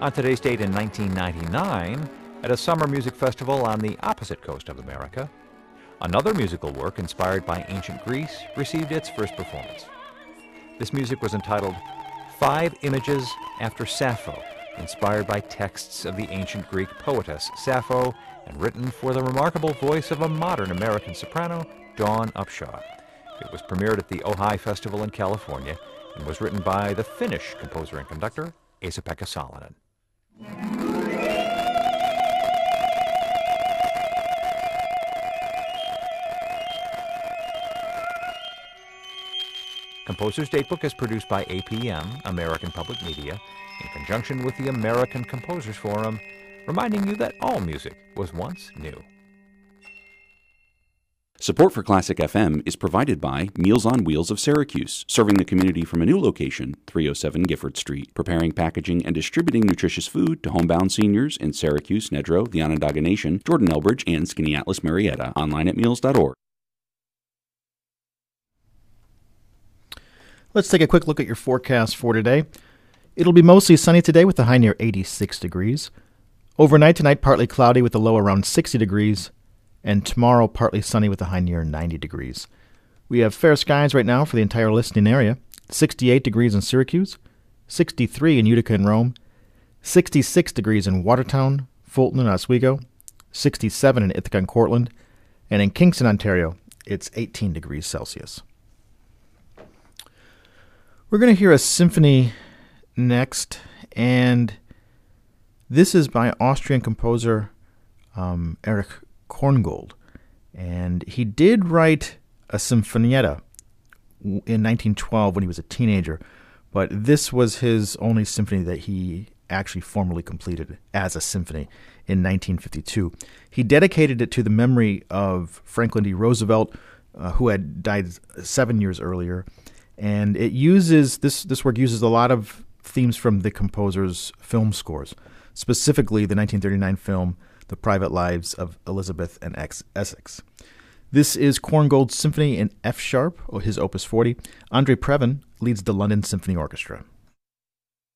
On today's date in 1999, at a summer music festival on the opposite coast of America, another musical work inspired by ancient Greece received its first performance. This music was entitled 5 Images After Sappho, inspired by texts of the ancient Greek poetess Sappho and written for the remarkable voice of a modern American soprano, Dawn Upshaw. It was premiered at the Ojai Festival in California and was written by the Finnish composer and conductor, Esa-Pekka Salonen. Composer's Datebook is produced by APM, American Public Media, in conjunction with the American Composers Forum, reminding you that all music was once new. Support for Classic FM is provided by Meals on Wheels of Syracuse, serving the community from a new location, 307 Gifford Street, preparing, packaging, and distributing nutritious food to homebound seniors in Syracuse, Nedrow, the Onondaga Nation, Jordan Elbridge, and Skaneateles, Marietta. Online at meals.org. Let's take a quick look at your forecast for today. It'll be mostly sunny today with a high near 86 degrees. Overnight tonight, partly cloudy with a low around 60 degrees. And tomorrow, partly sunny with a high near 90 degrees. We have fair skies right now for the entire listening area. 68 degrees in Syracuse, 63 in Utica and Rome, 66 degrees in Watertown, Fulton, and Oswego, 67 in Ithaca and Cortland, and in Kingston, Ontario, it's 18 degrees Celsius. We're going to hear a symphony next, and this is by Austrian composer Erich Korngold. And he did write a sinfonietta in 1912 when he was a teenager, but this was his only symphony that he actually formally completed as a symphony in 1952. He dedicated it to the memory of Franklin D. Roosevelt, who had died 7 years earlier. And it uses this work uses a lot of themes from the composer's film scores, specifically the 1939 film The Private Lives of Elizabeth and Essex. This is Korngold's Symphony in F sharp, or his Opus 40. Andre Previn leads the London Symphony Orchestra.